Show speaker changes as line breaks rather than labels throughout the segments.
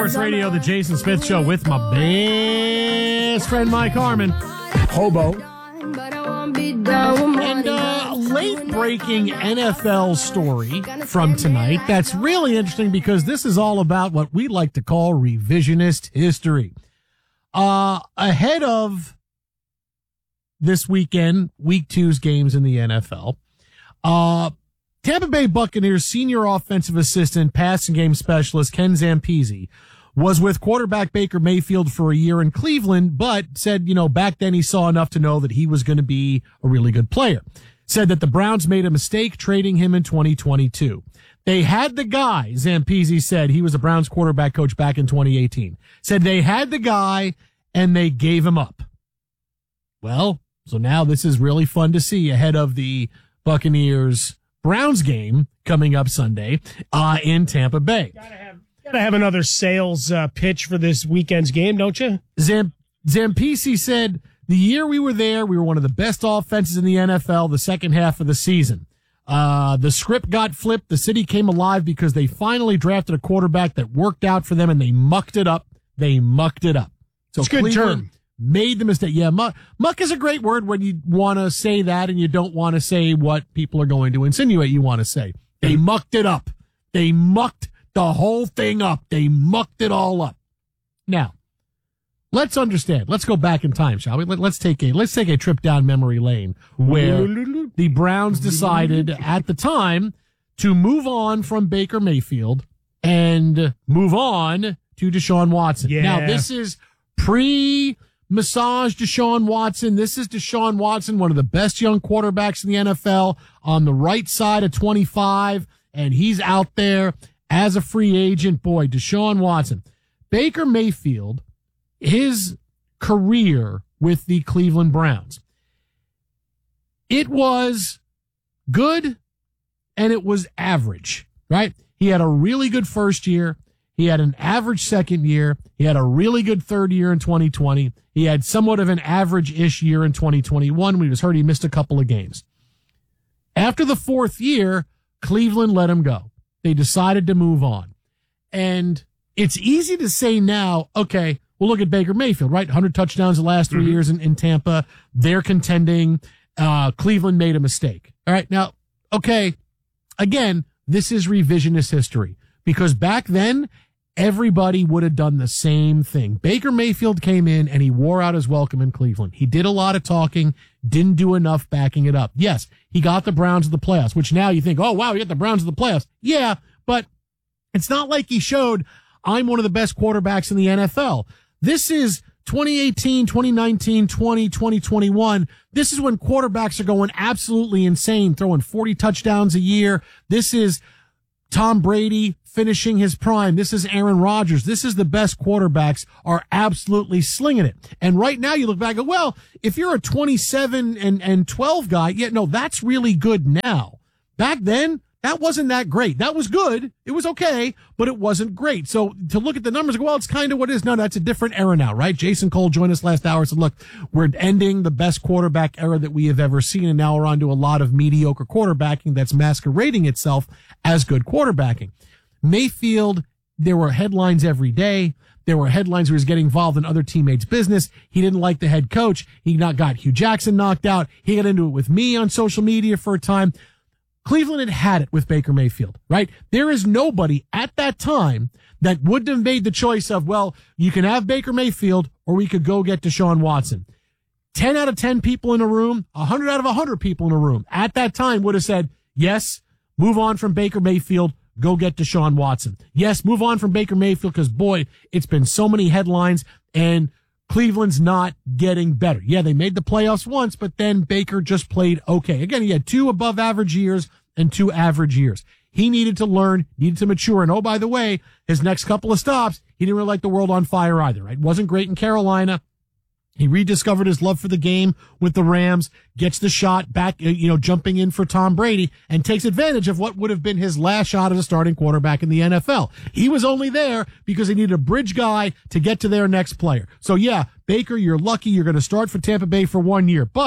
Sports Radio, the Jason Smith Show with my best friend Mike Harmon.
Hobo.
And a late-breaking NFL story from tonight that's really interesting because this is all about what we like to call revisionist history. Ahead of this weekend, Week 2's games in the NFL, Tampa Bay Buccaneers senior offensive assistant, passing game specialist Ken Zampese was with quarterback Baker Mayfield for a year in Cleveland, but said, back then he saw enough to know that he was going to be a really good player. Said that the Browns made a mistake trading him in 2022. They had the guy, Zampese said, he was the Browns quarterback coach back in 2018. Said they had the guy and they gave him up. Well, so now this is really fun to see ahead of the Buccaneers Browns game coming up Sunday in Tampa Bay.
Gotta have another sales pitch for this weekend's game, don't you?
Zampese said, the year we were there, we were one of the best offenses in the NFL the second half of the season. The script got flipped. The city came alive because they finally drafted a quarterback that worked out for them, and they mucked it up. So
it's a good term.
Made the mistake. Yeah, muck is a great word when you want to say that and you don't want to say what people are going to insinuate you want to say. They mucked it up. They mucked the whole thing up. They mucked it all up. Now, let's understand. Let's go back in time, shall we? Let's take a trip down memory lane where the Browns decided at the time to move on from Baker Mayfield and move on to Deshaun Watson.
Yeah.
Now, this is pre-massage Deshaun Watson. This is Deshaun Watson, one of the best young quarterbacks in the NFL, on the right side of 25, and he's out there as a free agent. Boy, Deshaun Watson. Baker Mayfield, his career with the Cleveland Browns, it was good and it was average, right? He had a really good first year. He had an average second year. He had a really good third year in 2020. He had somewhat of an average-ish year in 2021. When he was hurt, he missed a couple of games. After the fourth year, Cleveland let him go. They decided to move on. And it's easy to say now, okay, well, look at Baker Mayfield, right? 100 touchdowns the last 3 years in Tampa. They're contending. Cleveland made a mistake. All right. Now, okay, again, this is revisionist history because back then, everybody would have done the same thing. Baker Mayfield came in and he wore out his welcome in Cleveland. He did a lot of talking, didn't do enough backing it up. Yes, he got the Browns to the playoffs, which now you think, oh, wow, he got the Browns to the playoffs. Yeah, but it's not like he showed, I'm one of the best quarterbacks in the NFL. This is 2018, 2019, 2021. This is when quarterbacks are going absolutely insane, throwing 40 touchdowns a year. This is Tom Brady finishing his prime. This is Aaron Rodgers. This is the best quarterbacks are absolutely slinging it. And right now you look back and go, well, if you're a 27 and 12 guy, yeah, no, that's really good now. Back then, that wasn't that great. That was good. It was okay, but it wasn't great. So to look at the numbers and go, well, it's kind of what it is. No, that's a different era now, right? Jason Cole joined us last hour and said, look, we're ending the best quarterback era that we have ever seen, and now we're on to a lot of mediocre quarterbacking that's masquerading itself as good quarterbacking. Mayfield, there were headlines every day. There were headlines where he was getting involved in other teammates' business. He didn't like the head coach. He got Hugh Jackson knocked out. He got into it with me on social media for a time. Cleveland had it with Baker Mayfield, right? There is nobody at that time that wouldn't have made the choice of, well, you can have Baker Mayfield or we could go get Deshaun Watson. 10 out of 10 people in a room, 100 out of 100 people in a room at that time would have said, yes, move on from Baker Mayfield, go get Deshaun Watson. Yes, move on from Baker Mayfield because, boy, it's been so many headlines and Cleveland's not getting better. Yeah, they made the playoffs once, but then Baker just played okay. Again, he had 2 above average years and 2 average years. He needed to learn, needed to mature. And oh, by the way, his next couple of stops, he didn't really light the world on fire either, right? Wasn't great in Carolina. He rediscovered his love for the game with the Rams, gets the shot back, jumping in for Tom Brady, and takes advantage of what would have been his last shot as a starting quarterback in the NFL. He was only there because he needed a bridge guy to get to their next player. So yeah, Baker, you're lucky you're going to start for Tampa Bay for 1 year, but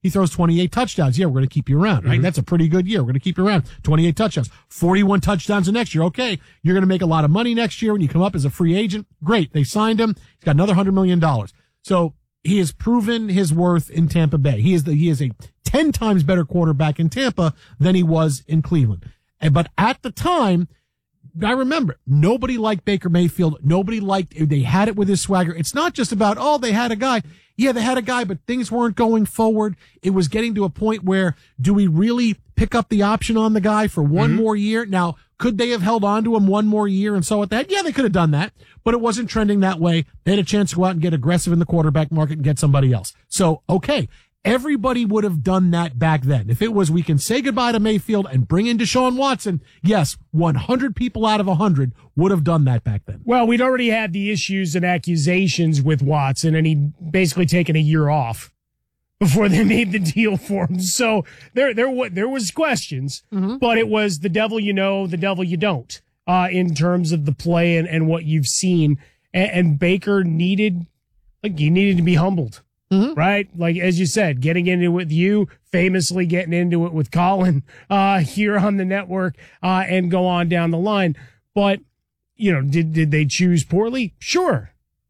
He throws 28 touchdowns. Yeah, we're going to keep you around, right? That's a pretty good year. We're going to keep you around. 28 touchdowns, 41 touchdowns the next year. Okay, you're going to make a lot of money next year when you come up as a free agent. Great. They signed him. He's got another $100 million. So he has proven his worth in Tampa Bay. He is a 10 times better quarterback in Tampa than he was in Cleveland. But at the time, I remember nobody liked Baker Mayfield. Nobody liked, they had it with his swagger. It's not just about, oh, they had a guy. Yeah, they had a guy, but things weren't going forward. It was getting to a point where, do we really pick up the option on the guy for one more year? Now, could they have held on to him one more year and so with that? Yeah, they could have done that, but it wasn't trending that way. They had a chance to go out and get aggressive in the quarterback market and get somebody else. So, okay. Everybody would have done that back then. If it was, we can say goodbye to Mayfield and bring in Deshaun Watson, yes, 100 people out of 100 would have done that back then.
Well, we'd already had the issues and accusations with Watson, and he'd basically taken a year off before they made the deal for him. So there was questions, but it was the devil you know, the devil you don't, in terms of the play and what you've seen. And Baker needed to be humbled. Right? Like, as you said, getting into it with you, famously getting into it with Colin, here on the network, and go on down the line. But, did they choose poorly? Sure.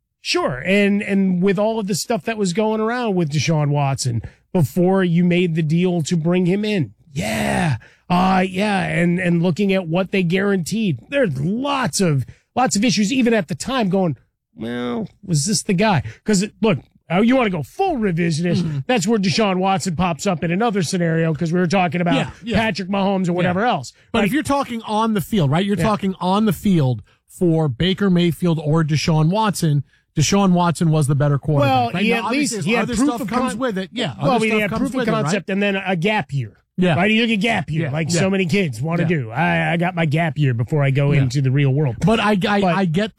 And with all of the stuff that was going around with Deshaun Watson before you made the deal to bring him in. Yeah. And looking at what they guaranteed, there's lots of issues, even at the time going, well, was this the guy? Cause look, you want to go full revisionist. That's where Deshaun Watson pops up in another scenario because we were talking about Patrick Mahomes or whatever else.
But if you're talking on the field, right? You're talking on the field for Baker Mayfield or Deshaun Watson. Deshaun Watson was the better quarterback.
Well,
right?
at least he had
other
proof
stuff
of
comes with it. Yeah.
Well, he had proof of concept and then a gap year.
Yeah.
Right? You took a gap year, so many kids want to do. I got my gap year before I go into the real world.
But I get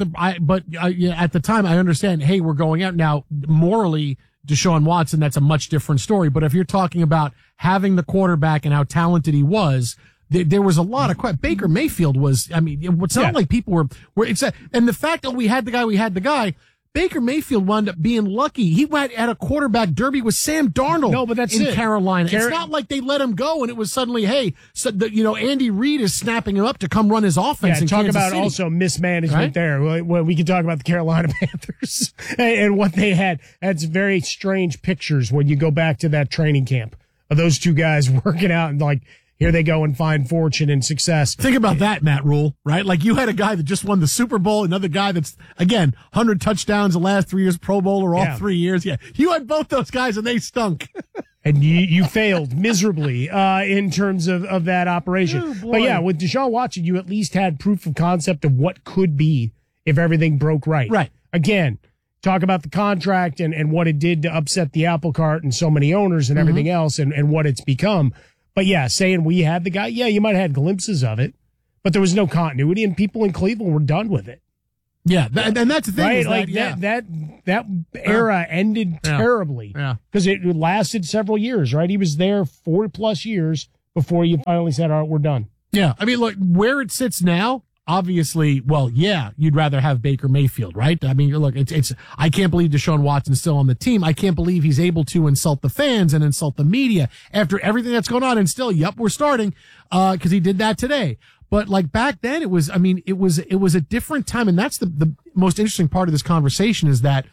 at the time I understand, hey, we're going out now morally. Deshaun Watson, that's a much different story. But if you're talking about having the quarterback and how talented he was, there was a lot of Baker Mayfield was, it's not like people were, and the fact that we had the guy, Baker Mayfield wound up being lucky. He went at a quarterback derby with Sam Darnold.
No, but that's
in Carolina. It's not like they let him go and it was suddenly, hey, Andy Reid is snapping him up to come run his offense.
Yeah, talk about
City.
Also mismanagement there. Well, we can talk about the Carolina Panthers and what they had. That's very strange pictures when you go back to that training camp of those two guys working out and like, here they go and find fortune and success.
Think about that, Matt Rule, right? Like you had a guy that just won the Super Bowl, another guy that's, again, 100 touchdowns the last 3 years, Pro Bowler all 3 years. Yeah. You had both those guys and they stunk.
And you failed miserably in terms of that operation.
Oh,
but yeah, with Deshaun Watson, you at least had proof of concept of what could be if everything broke right.
Right.
Again, talk about the contract and what it did to upset the apple cart and so many owners and everything else and what it's become. But yeah, saying we had the guy, you might have had glimpses of it, but there was no continuity and people in Cleveland were done with it.
Yeah, and that's the thing.
Right?
Is
like that era ended terribly because it lasted several years, right? He was there 4+ years before you finally said, all right, we're done.
Yeah. Look, where it sits now, obviously, you'd rather have Baker Mayfield, right? Look, I can't believe Deshaun Watson's still on the team. I can't believe he's able to insult the fans and insult the media after everything that's going on. And still, we're starting, cause he did that today. But like back then it was a different time. And that's the most interesting part of this conversation is that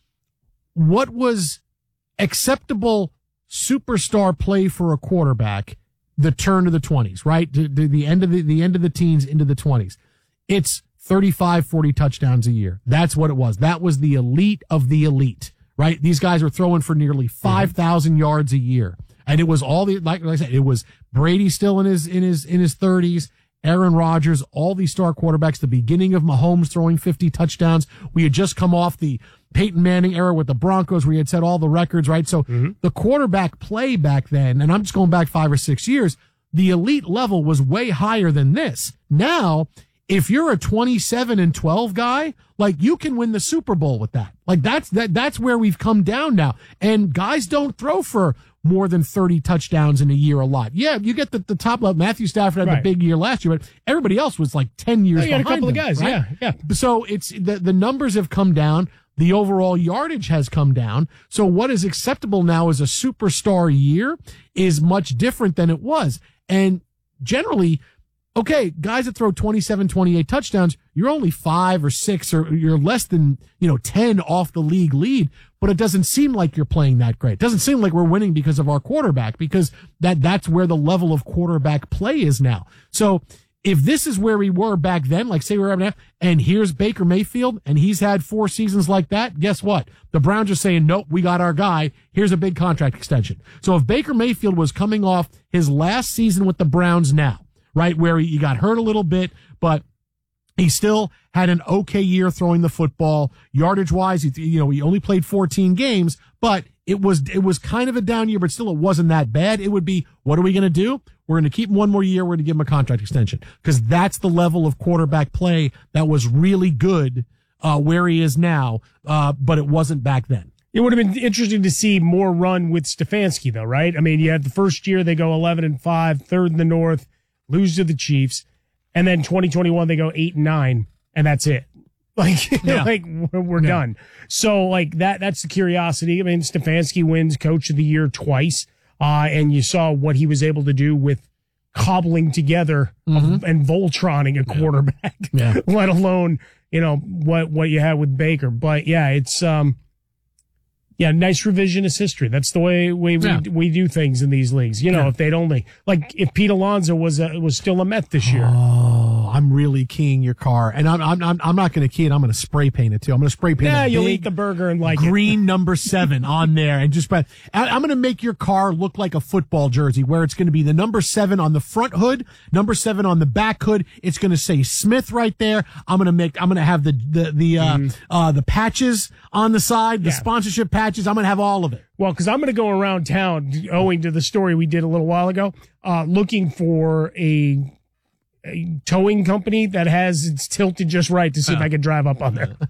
what was acceptable superstar play for a quarterback, the turn of the 20s, right? The end of the teens into the 20s. It's 35, 40 touchdowns a year. That's what it was. That was the elite of the elite, right? These guys were throwing for nearly 5,000 yards a year. And it was all like I said, it was Brady still in his 30s, Aaron Rodgers, all these star quarterbacks, the beginning of Mahomes throwing 50 touchdowns. We had just come off the Peyton Manning era with the Broncos where he had set all the records, right? So the quarterback play back then, and I'm just going back 5 or 6 years, the elite level was way higher than this. Now, if you're a 27-12 guy, like you can win the Super Bowl with that. Like that's where we've come down now. And guys don't throw for more than 30 touchdowns in a year a lot. Yeah, you get the top level. Matthew Stafford had the big year last year, but everybody else was like 10 years behind
a couple
him,
of guys,
right?
yeah.
So it's the numbers have come down. the overall yardage has come down. So what is acceptable now as a superstar year is much different than it was. And generally, okay, guys that throw 27, 28 touchdowns, you're only 5 or 6 or you're less than, 10 off the league lead, but it doesn't seem like you're playing that great. It doesn't seem like we're winning because of our quarterback, because that's where the level of quarterback play is now. So if this is where we were back then, like say we're now, and here's Baker Mayfield and he's had 4 seasons like that, guess what? The Browns are saying, nope, we got our guy. Here's a big contract extension. So if Baker Mayfield was coming off his last season with the Browns now, right, where he got hurt a little bit, but he still had an okay year throwing the football. Yardage wise, he only played 14 games, but it was kind of a down year, but still it wasn't that bad. It would be, what are we going to do? We're going to keep him one more year. We're going to give him a contract extension, because that's the level of quarterback play that was really good where he is now, but it wasn't back then.
It would have been interesting to see more run with Stefanski, though, right? I mean, you had the first year they go 11-5, third in the North, lose to the Chiefs, and then 2021 they go 8-9, and that's it. We're done. So that's the curiosity. I mean, Stefanski wins Coach of the Year twice, and you saw what he was able to do with cobbling together and Voltroning a quarterback, let alone what you had with Baker. But yeah, it's nice revisionist history. That's the way we do things in these leagues. If they'd only, if Pete Alonso was still a Met this year.
Oh, I'm really keying your car, and I'm not going to key it. I'm going to spray paint it too. I'm going to spray paint.
Yeah, you'll eat the burger and
green number 7 on there, and I'm going to make your car look like a football jersey, where it's going to be the number 7 on the front hood, number 7 on the back hood. It's going to say Smith right there. I'm going to have the patches on the side, the sponsorship patches. I'm going to have all of it.
Well, because I'm going to go around town, owing to the story we did a little while ago, looking for a towing company that has it's tilted just right to see if I can drive up on there.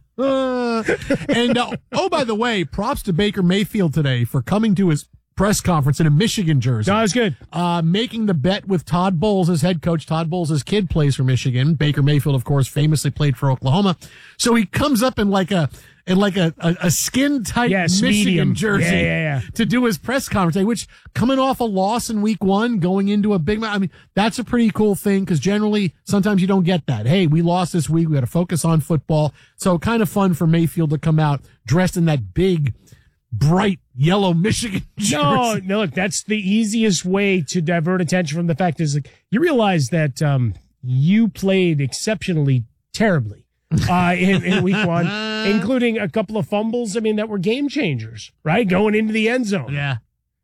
And by the way, props to Baker Mayfield today for coming to his press conference in a Michigan jersey.
No, it was good.
Making the bet with Todd Bowles as head coach. Todd Bowles' kid plays for Michigan. Baker Mayfield, of course, famously played for Oklahoma. So he comes up in like a skin tight Michigan
medium
jersey to do his press conference, which coming off a loss in week 1, going into a big, that's a pretty cool thing, because generally sometimes you don't get that. Hey, we lost this week. We got to focus on football. So kind of fun for Mayfield to come out dressed in that big, bright yellow Michigan jersey.
No, look, that's the easiest way to divert attention from the fact is you realize that you played exceptionally terribly in week 1, including a couple of fumbles, that were game changers, right? Going into the end zone.
Yeah.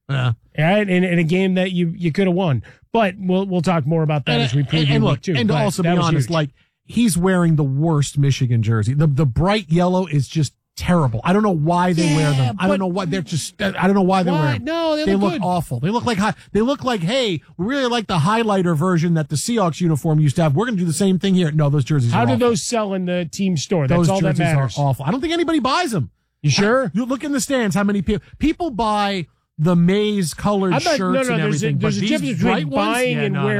In a game that you could have won. But we'll talk more about that as we preview week 2.
And to also be honest, he's wearing the worst Michigan jersey. The bright yellow is just terrible. I don't know why they wear them. I don't know why they're just. I don't know why they wear them.
No,
they look
good.
awful. They look like hey, we really like the highlighter version that the Seahawks uniform used to have. We're going to do the same thing here. No, those jerseys.
How
are
do
awful.
those sell in the team store? That's all that matters.
Are awful. I don't think anybody buys them.
You sure?
You look in the stands. How many people buy the maize colored shirts and everything?
There's a difference between buying and wearing.